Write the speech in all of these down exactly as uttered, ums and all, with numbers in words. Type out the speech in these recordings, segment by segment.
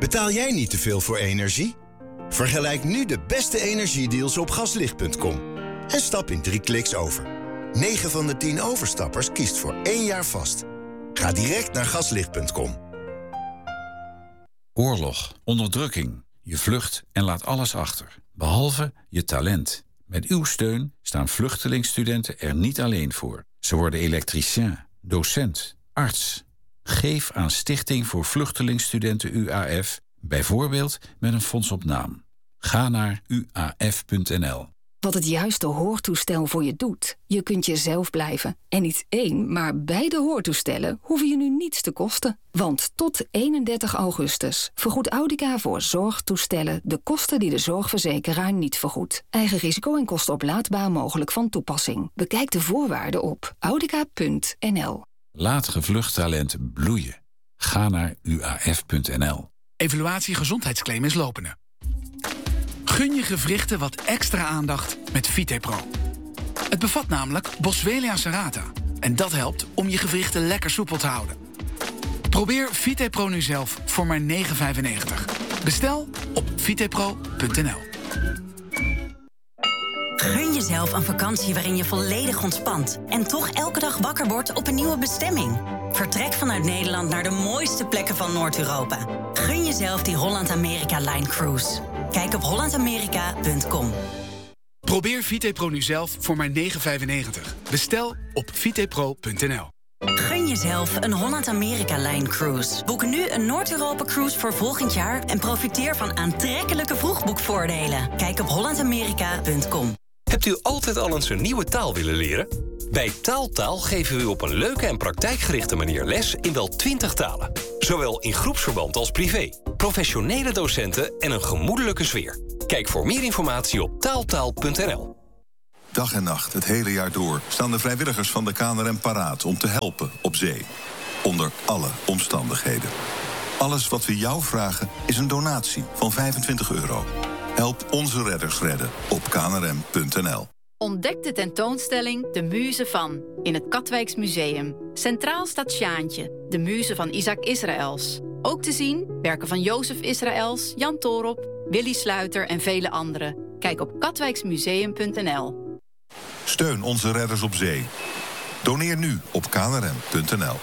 Betaal jij niet te veel voor energie? Vergelijk nu de beste energiedeals op gaslicht punt com. En stap in drie kliks over. negen van de tien overstappers kiest voor één jaar vast. Ga direct naar gaslicht punt com. Oorlog, onderdrukking. Je vlucht en laat alles achter. Behalve je talent. Met uw steun staan vluchtelingstudenten er niet alleen voor. Ze worden elektricien, docent, arts. Geef aan Stichting voor Vluchtelingstudenten U A F, bijvoorbeeld met een fonds op naam. Ga naar u a f punt n l. Wat het juiste hoortoestel voor je doet. Je kunt jezelf blijven. En niet één, maar beide hoortoestellen hoeven je nu niets te kosten. Want tot eenendertig augustus vergoedt Audica voor zorgtoestellen de kosten die de zorgverzekeraar niet vergoedt. Eigen risico en kosten oplaadbaar mogelijk van toepassing. Bekijk de voorwaarden op audica punt n l. Laat gevlucht talent bloeien. Ga naar u a f punt n l. Evaluatie gezondheidsclaim is lopende. Gun je gewrichten wat extra aandacht met VitePro. Het bevat namelijk Boswellia serrata. En dat helpt om je gewrichten lekker soepel te houden. Probeer VitePro nu zelf voor maar negen vijfennegentig. Bestel op vitepro punt n l. Gun jezelf een vakantie waarin je volledig ontspant en toch elke dag wakker wordt op een nieuwe bestemming. Vertrek vanuit Nederland naar de mooiste plekken van Noord-Europa. Gun jezelf die Holland-Amerika-Line Cruise. Kijk op holland amerika punt com. Probeer VitePro nu zelf voor maar negen vijfennegentig. Bestel op vitepro punt n l. Gun jezelf een Holland-Amerika-Line Cruise. Boek nu een Noord-Europa-cruise voor volgend jaar en profiteer van aantrekkelijke vroegboekvoordelen. Kijk op holland amerika punt com. Hebt u altijd al eens een nieuwe taal willen leren? Bij Taaltaal geven we u op een leuke en praktijkgerichte manier les in wel twintig talen. Zowel in groepsverband als privé. Professionele docenten en een gemoedelijke sfeer. Kijk voor meer informatie op taaltaal punt n l. Dag en nacht, het hele jaar door, staan de vrijwilligers van de K N R M paraat om te helpen op zee. Onder alle omstandigheden. Alles wat we jou vragen is een donatie van vijfentwintig euro. Help onze redders redden op k n r m punt n l. Ontdek de tentoonstelling De Muze van in het Katwijks Museum. Centraal staat Sjaantje, de muze van Isaac Israëls. Ook te zien werken van Jozef Israëls, Jan Toorop, Willy Sluiter en vele anderen. Kijk op katwijksmuseum punt n l. Steun onze redders op zee. Doneer nu op k n r m punt n l.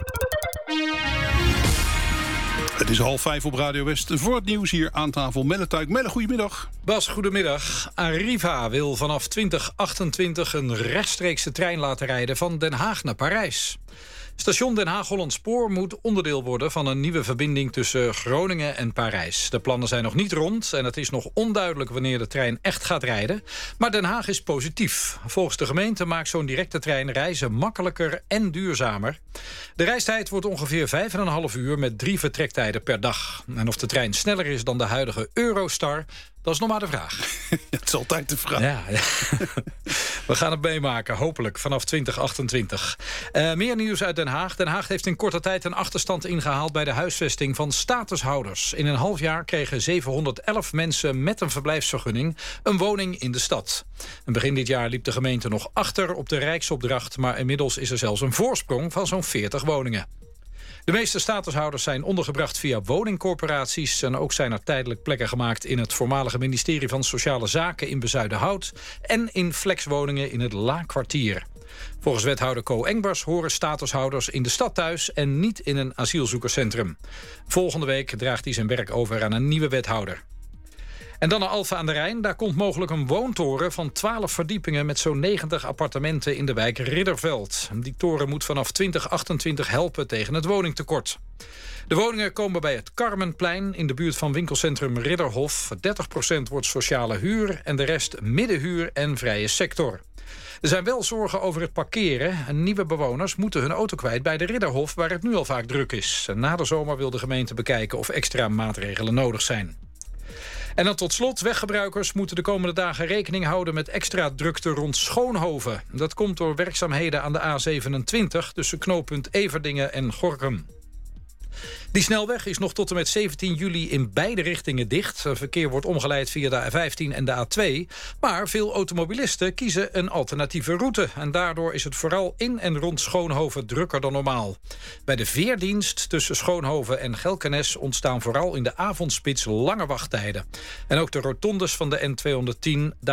Het is half vijf op Radio West. Voor het nieuws hier aan tafel Melle Tuik. Melle, goedemiddag. Bas, goedemiddag. Arriva wil vanaf twintig achtentwintig een rechtstreekse trein laten rijden van Den Haag naar Parijs. Station Den Haag-Hollandspoor moet onderdeel worden van een nieuwe verbinding tussen Groningen en Parijs. De plannen zijn nog niet rond en het is nog onduidelijk wanneer de trein echt gaat rijden. Maar Den Haag is positief. Volgens de gemeente maakt zo'n directe trein reizen makkelijker en duurzamer. De reistijd wordt ongeveer vijf en een half uur met drie vertrektijden per dag. En of de trein sneller is dan de huidige Eurostar, dat is nog maar de vraag. Het is altijd de vraag. Ja, ja. We gaan het meemaken, hopelijk, vanaf twintig achtentwintig. Uh, meer nieuws uit Den Haag. Den Haag heeft in korte tijd een achterstand ingehaald bij de huisvesting van statushouders. In een half jaar kregen zevenhonderdelf mensen met een verblijfsvergunning een woning in de stad. En begin dit jaar liep de gemeente nog achter op de Rijksopdracht, maar inmiddels is er zelfs een voorsprong van zo'n veertig woningen. De meeste statushouders zijn ondergebracht via woningcorporaties en ook zijn er tijdelijk plekken gemaakt in het voormalige ministerie van Sociale Zaken in Bezuidenhout en in flexwoningen in het Laakkwartier. Volgens wethouder Co Engbers horen statushouders in de stad thuis en niet in een asielzoekerscentrum. Volgende week draagt hij zijn werk over aan een nieuwe wethouder. En dan naar Alphen aan de Rijn. Daar komt mogelijk een woontoren van twaalf verdiepingen met zo'n negentig appartementen in de wijk Ridderveld. Die toren moet vanaf twintig achtentwintig helpen tegen het woningtekort. De woningen komen bij het Carmenplein in de buurt van winkelcentrum Ridderhof. dertig procent wordt sociale huur en de rest middenhuur en vrije sector. Er zijn wel zorgen over het parkeren. Nieuwe bewoners moeten hun auto kwijt bij de Ridderhof, waar het nu al vaak druk is. Na de zomer wil de gemeente bekijken of extra maatregelen nodig zijn. En dan tot slot, weggebruikers moeten de komende dagen rekening houden met extra drukte rond Schoonhoven. Dat komt door werkzaamheden aan de A zevenentwintig tussen knooppunt Everdingen en Gorinchem. Die snelweg is nog tot en met zeventien juli in beide richtingen dicht. Verkeer wordt omgeleid via de A vijftien en de A twee. Maar veel automobilisten kiezen een alternatieve route. En daardoor is het vooral in en rond Schoonhoven drukker dan normaal. Bij de veerdienst tussen Schoonhoven en Gelkenes ontstaan vooral in de avondspits lange wachttijden. En ook de rotondes van de N tweehonderdtien...